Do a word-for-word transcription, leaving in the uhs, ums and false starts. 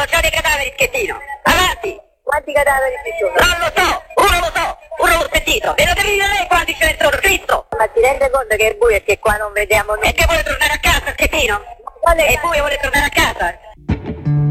c'ho dei cadaveri, schettino. Avanti. Quanti cadaveri ci sono? Non lo so, uno lo so, uno l'ho sentito. E lo devi dire lei quanti ce ne sono, Cristo. Ma ti rende conto che è buio e che qua non vediamo nulla? E che vuole tornare a casa, schettino? Quale E poi vuole tornare a casa.